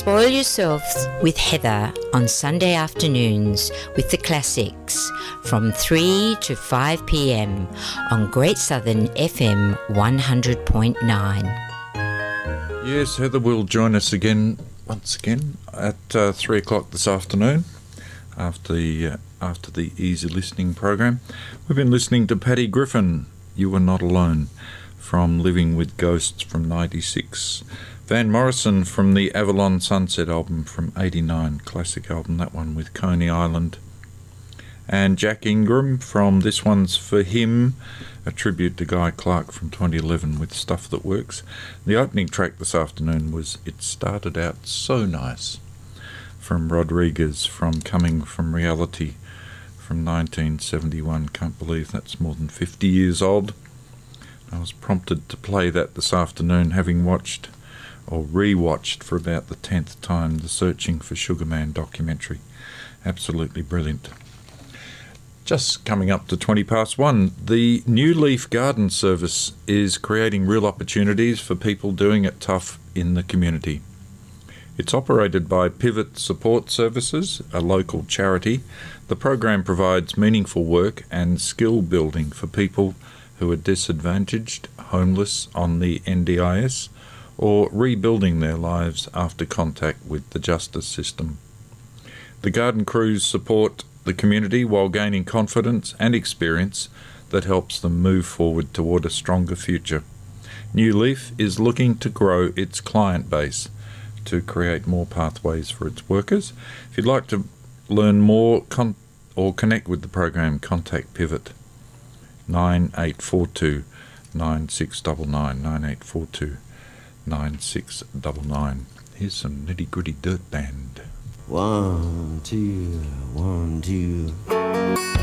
Spoil yourselves with Heather on Sunday afternoons with the classics from 3 to 5 p.m. on Great Southern FM 100.9. Yes, Heather will join us once again at 3 o'clock this afternoon after the Easy Listening program. We've been listening to Paddy Griffin, You Were Not Alone, from Living with Ghosts from 96. Van Morrison from the Avalon Sunset album from 89, classic album, that one with Coney Island. And Jack Ingram from This One's For Him, a tribute to Guy Clark from 2011 with Stuff That Works. The opening track this afternoon was It Started Out So Nice from Rodriguez from Coming From Reality from 1971. Can't believe that's more than 50 years old. I was prompted to play that this afternoon, having watched or re-watched for about the 10th time the Searching for Sugar Man documentary. Absolutely brilliant. Just coming up to 20 past 1, the New Leaf Garden Service is creating real opportunities for people doing it tough in the community. It's operated by Pivot Support Services, a local charity. The program provides meaningful work and skill building for people who are disadvantaged, homeless on the NDIS, or rebuilding their lives after contact with the justice system. The garden crews support the community while gaining confidence and experience that helps them move forward toward a stronger future. New Leaf is looking to grow its client base to create more pathways for its workers. If you'd like to learn more or connect with the program, contact Pivot 9842 9699 9842 9699. Here's some Nitty Gritty Dirt Band. 1, 2, 1, 2.